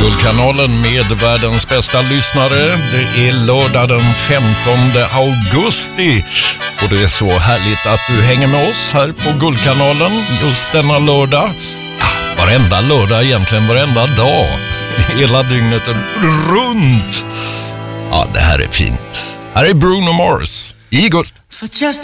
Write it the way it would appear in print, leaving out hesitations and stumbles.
Guldkanalen med världens bästa lyssnare. Det är lördag den 15 augusti och det är så härligt att du hänger med oss här på Guldkanalen just denna lördag. Ja, varenda lördag egentligen, varenda dag. Hela dygnet runt. Ja, det här är fint. Här är Bruno Mars. Igor. For just